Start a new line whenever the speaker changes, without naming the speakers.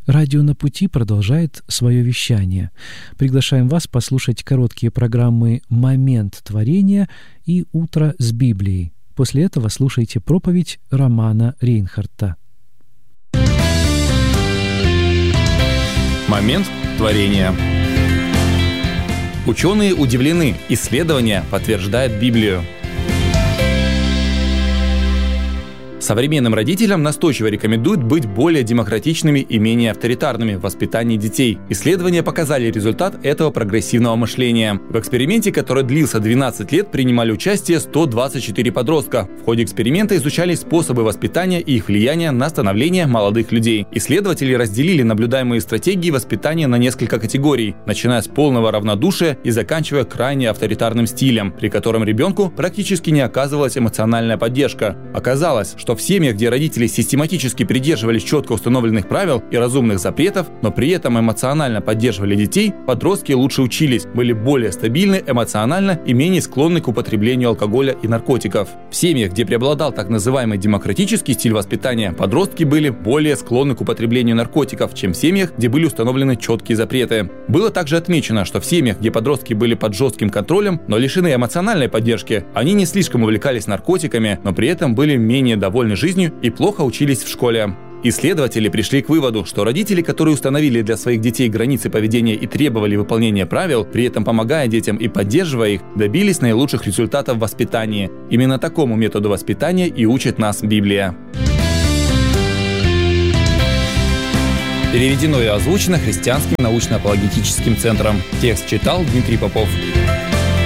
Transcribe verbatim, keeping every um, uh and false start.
Радио «На пути» продолжает свое вещание. Приглашаем вас послушать короткие программы «Момент творения» и «Утро с Библией». После этого слушайте проповедь Романа Рейнхарта.
Момент творения. Ученые удивлены. Исследования подтверждают Библию. Современным родителям настойчиво рекомендуют быть более демократичными и менее авторитарными в воспитании детей. Исследования показали результат этого прогрессивного мышления. В эксперименте, который длился двенадцать лет, принимали участие сто двадцать четыре подростка. В ходе эксперимента изучались способы воспитания и их влияние на становление молодых людей. Исследователи разделили наблюдаемые стратегии воспитания на несколько категорий, начиная с полного равнодушия и заканчивая крайне авторитарным стилем, при котором ребенку практически не оказывалась эмоциональная поддержка. Оказалось, что в семьях, где родители систематически придерживались четко установленных правил и разумных запретов, но при этом эмоционально поддерживали детей, подростки лучше учились, были более стабильны эмоционально и менее склонны к употреблению алкоголя и наркотиков. В семьях, где преобладал так называемый демократический стиль воспитания, подростки были более склонны к употреблению наркотиков, чем в семьях, где были установлены четкие запреты. Было также отмечено, что в семьях, где подростки были под жестким контролем, но лишены эмоциональной поддержки, они не слишком увлекались наркотиками, но при этом были менее довольны жизнью и плохо учились в школе. Исследователи пришли к выводу, что родители, которые установили для своих детей границы поведения и требовали выполнения правил, при этом помогая детям и поддерживая их, добились наилучших результатов в воспитании. Именно такому методу воспитания и учит нас Библия. Переведено и озвучено Христианским научно-апологетическим центром. Текст читал Дмитрий Попов.